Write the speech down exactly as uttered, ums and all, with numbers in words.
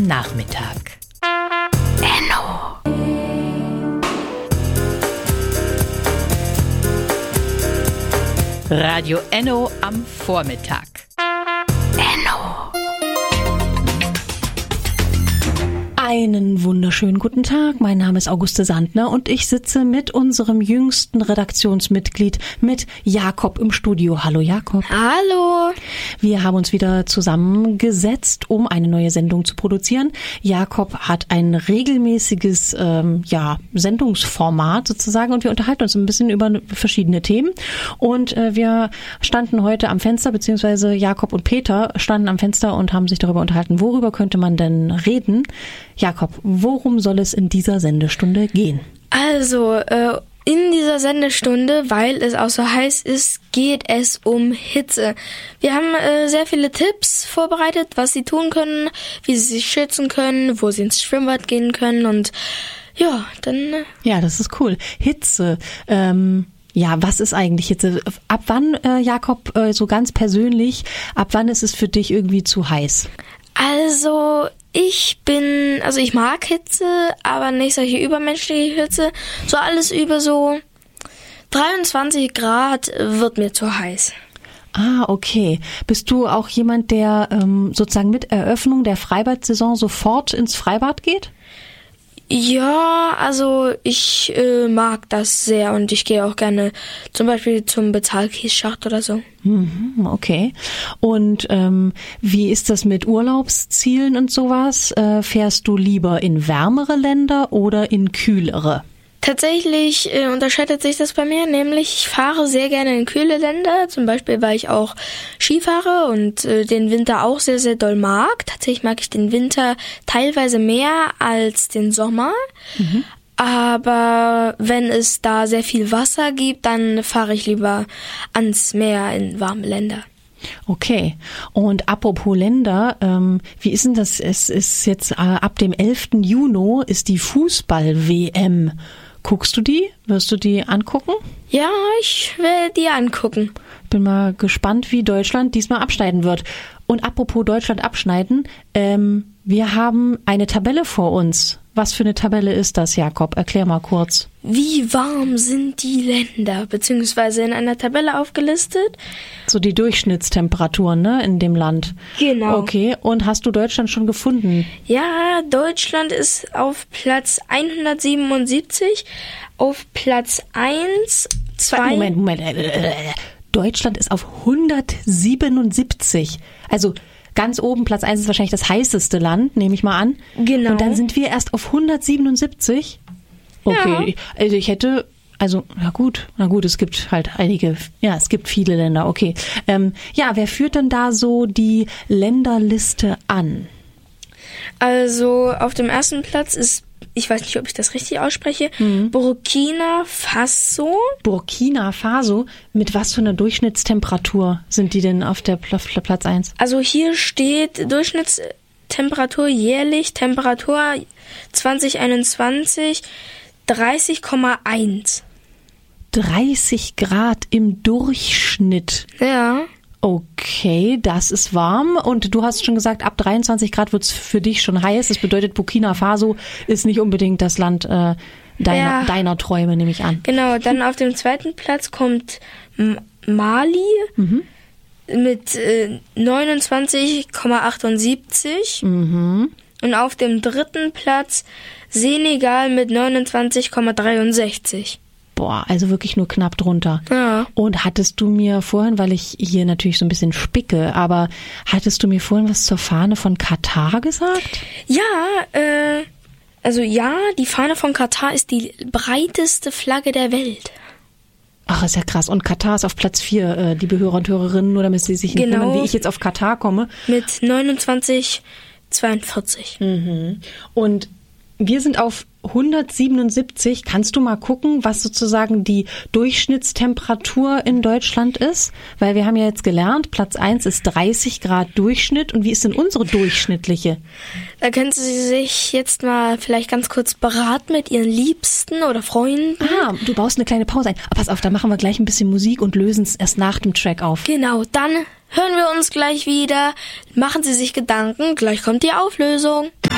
Nachmittag. Enno. Radio Enno am Vormittag. Enno. Einen wunderschönen guten Tag. Mein Name ist Auguste Sandner und ich sitze mit unserem jüngsten Redaktionsmitglied, mit Jakob im Studio. Hallo Jakob. Hallo. Wir haben uns wieder zusammengesetzt, um eine neue Sendung zu produzieren. Jakob hat ein regelmäßiges ähm, ja, Sendungsformat sozusagen und wir unterhalten uns ein bisschen über verschiedene Themen. Und äh, wir standen heute am Fenster, beziehungsweise Jakob und Peter standen am Fenster und haben sich darüber unterhalten, worüber könnte man denn reden. Jakob, worum soll es in dieser Sendestunde gehen? Also, äh, in dieser Sendestunde, weil es auch so heiß ist, geht es um Hitze. Wir haben äh, sehr viele Tipps vorbereitet, was Sie tun können, wie Sie sich schützen können, wo Sie ins Schwimmbad gehen können und ja, dann... Äh ja, das ist cool. Hitze, ähm... Ja, was ist eigentlich Hitze? Ab wann, äh, Jakob, äh, so ganz persönlich, ab wann ist es für dich irgendwie zu heiß? Also, ich bin, also ich mag Hitze, aber nicht solche übermenschliche Hitze. So alles über so dreiundzwanzig Grad wird mir zu heiß. Ah, okay. Bist du auch jemand, der ähm, sozusagen mit Eröffnung der Freibad-Saison sofort ins Freibad geht? Ja, also ich äh, mag das sehr und ich gehe auch gerne zum Beispiel zum Bezahlkiesschacht oder so. Mhm, okay. Und ähm, wie ist das mit Urlaubszielen und sowas? Äh, fährst du lieber in wärmere Länder oder in kühlere? Tatsächlich äh, unterscheidet sich das bei mir, nämlich ich fahre sehr gerne in kühle Länder, zum Beispiel weil ich auch Ski fahre und äh, den Winter auch sehr, sehr doll mag. Tatsächlich mag ich den Winter teilweise mehr als den Sommer, mhm. aber wenn es da sehr viel Wasser gibt, dann fahre ich lieber ans Meer in warme Länder. Okay. Und apropos Länder, ähm, wie ist denn das? Es ist jetzt äh, ab dem elften Juni ist die Fußball-W M. Guckst du die? Wirst du die angucken? Ja, ich will die angucken. Bin mal gespannt, wie Deutschland diesmal abschneiden wird. Und apropos Deutschland abschneiden, ähm, wir haben eine Tabelle vor uns. Was für eine Tabelle ist das, Jakob? Erklär mal kurz. Wie warm sind die Länder? Beziehungsweise in einer Tabelle aufgelistet. So die Durchschnittstemperaturen, ne, in dem Land. Genau. Okay, und hast du Deutschland schon gefunden? Ja, Deutschland ist auf Platz hundertsiebenundsiebzig, auf Platz eins, zwei... Moment, Moment. Deutschland ist auf hundertsiebenundsiebzig. Also ganz oben, Platz eins ist wahrscheinlich das heißeste Land, nehme ich mal an. Genau. Und dann sind wir erst auf hundertsiebenundsiebzig? Okay, ja. Also ich hätte, also na gut, na gut, es gibt halt einige, ja, es gibt viele Länder, okay. Ähm, ja, wer führt denn da so die Länderliste an? Also auf dem ersten Platz ist, ich weiß nicht, ob ich das richtig ausspreche, mhm. Burkina Faso. Burkina Faso? Mit was für einer Durchschnittstemperatur sind die denn auf der Pl- Platz eins? Also hier steht Durchschnittstemperatur jährlich, Temperatur zwanzig einundzwanzig, dreißig Komma eins. dreißig Grad im Durchschnitt? Ja. Okay, das ist warm. Und du hast schon gesagt, ab dreiundzwanzig Grad wird's für dich schon heiß. Das bedeutet, Burkina Faso ist nicht unbedingt das Land äh, deiner, ja. deiner Träume, nehme ich an. Genau, dann auf dem zweiten Platz kommt M- Mali mhm. mit äh, neunundzwanzig Komma achtundsiebzig. Mhm. Und auf dem dritten Platz Senegal mit neunundzwanzig Komma dreiundsechzig. Boah, also wirklich nur knapp drunter. Ja. Und hattest du mir vorhin, weil ich hier natürlich so ein bisschen spicke, aber hattest du mir vorhin was zur Fahne von Katar gesagt? Ja, äh, also ja, die Fahne von Katar ist die breiteste Flagge der Welt. Ach, ist ja krass. Und Katar ist auf Platz vier, äh, liebe Hörer und Hörerinnen, nur damit Sie sich nicht genau. wundern, wie ich jetzt auf Katar komme. Mit neunundzwanzig Komma zweiundvierzig. Mhm. Und wir sind auf hundertsiebenundsiebzig. Kannst du mal gucken, was sozusagen die Durchschnittstemperatur in Deutschland ist? Weil wir haben ja jetzt gelernt, Platz eins ist dreißig Grad Durchschnitt. Und wie ist denn unsere durchschnittliche? Da können Sie sich jetzt mal vielleicht ganz kurz beraten mit Ihren Liebsten oder Freunden. Ah, du baust eine kleine Pause ein. Aber pass auf, da machen wir gleich ein bisschen Musik und lösen es erst nach dem Track auf. Genau, dann hören wir uns gleich wieder. Machen Sie sich Gedanken, gleich kommt die Auflösung.